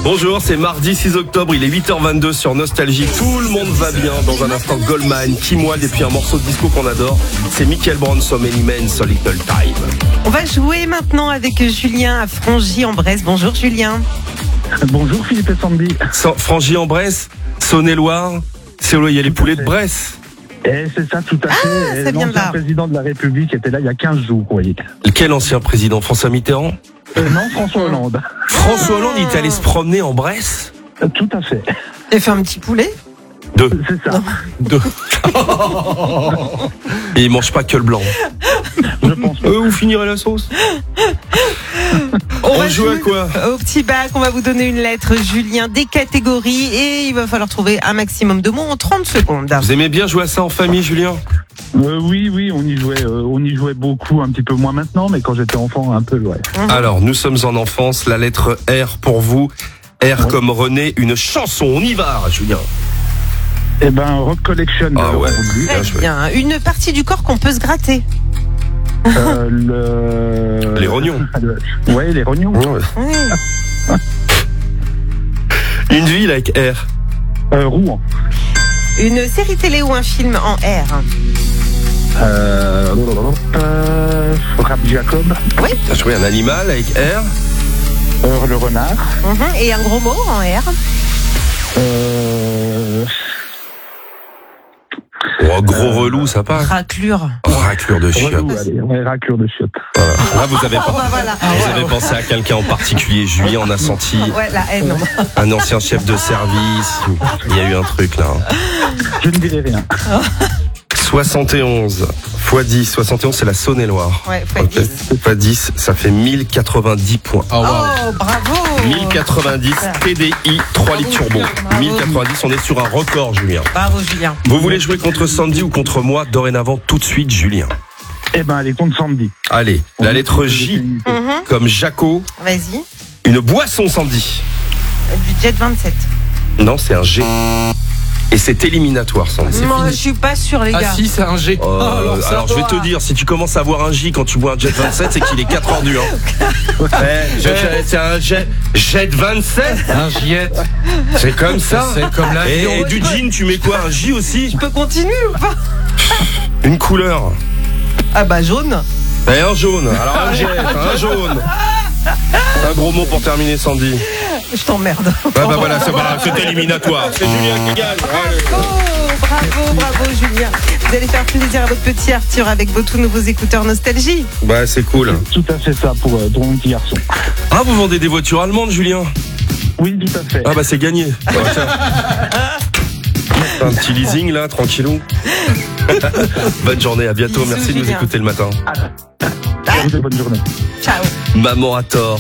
Bonjour, c'est mardi 6 octobre, il est 8h22 sur Nostalgie. Tout le monde va bien. Dans un instant, Goldman, Kim Wilde et puis un morceau de disco qu'on adore. C'est Michael Brown, So Many Men, So Little Time. On va jouer maintenant avec Julien à Frangy-en-Bresse. Bonjour Julien. Bonjour Philippe et Sandy. Frangy-en-Bresse, Saône-et-Loire, c'est où il y a les poulets de Bresse. Et c'est ça, tout à fait. ça vient de là. L'ancien président de la République était là il y a 15 jours, vous voyez. Quel ancien président? François Mitterrand? Non, François Hollande. François Hollande, il est allé se promener en Bresse? Tout à fait. Tu as fait un petit poulet? Deux. C'est ça. Deux. Et il mange pas que le blanc. Je pense pas. Vous finirez la sauce. On joue à quoi? Au petit bac, on va vous donner une lettre, Julien, des catégories, et il va falloir trouver un maximum de mots en 30 secondes. Vous aimez bien jouer à ça en famille, Julien? Oui, on y jouait beaucoup, un petit peu moins maintenant, mais quand j'étais enfant, un peu, ouais. Alors, nous sommes en enfance, la lettre R pour vous. R comme René, une chanson, on y va, Julien. Eh ben, Rock Collection. Ah ouais. Très bien. Une partie du corps qu'on peut se gratter. Les rognons. Ouais, les rognons. Ouais. Oui. Une ville avec R. Rouen. Une série télé ou un film en R. Rap Jacob. Oui. T'as joué un animal avec R. Le renard. Et un gros mot en R. Oh, gros relou, ça passe. Raclure. Raclure de chiottes. Relou, allez, ouais, raclure de chiottes. Voilà. Là, vous avez, Voilà. vous avez pensé à quelqu'un en particulier. Julien, on a senti Ouais, la haine. un ancien chef de service. Il y a eu un truc là. Je ne dirai rien. 71 x 10. 71, c'est la Saône-et-Loire. Ouais, fois Ok. 10. Fois 10, ça fait 1090 points. Oh, bravo. 1090 TDI 3 litres turbo. Bravo. 1090, on est sur un record, Julien. Bravo, Julien. Vous voulez jouer contre Sandy ou contre moi? Dorénavant, tout de suite, Julien. Eh ben, allez, contre Sandy. Allez, la lettre J comme Jaco. Vas-y. Une boisson, Sandy. Du Jet 27. Non, c'est un G. Et c'est éliminatoire, Sandy. Moi, je suis pas sûre, les gars. Ah si, c'est un G. Alors je vais te dire, si tu commences à avoir un J quand tu bois un Jet 27, c'est qu'il est 4h du c'est un Jet 27. Un Giette. C'est comme ça. C'est comme l'avion. Et du jean, tu mets quoi? Un J aussi? Je peux continuer ou pas? Une couleur. Ah bah jaune. Et un jaune. Alors un Jet, un jaune. Un gros mot pour terminer, Sandy. Je t'emmerde. Bah voilà, c'est éliminatoire. C'est Julien qui gagne. Allez. Bravo Julien. Vous allez faire plaisir à votre petit Arthur avec vos tout nouveaux écouteurs Nostalgie. Bah c'est cool. Tout à fait ça pour mon petit garçon. Ah, vous vendez des voitures allemandes, Julien? Oui, tout à fait. Ah bah c'est gagné. Ouais, tiens. Un petit leasing là, tranquillou. Bonne journée, à bientôt. Bisous, Merci de nous Julien. écouter le matin. Bonne journée. Ciao. Maman a tort.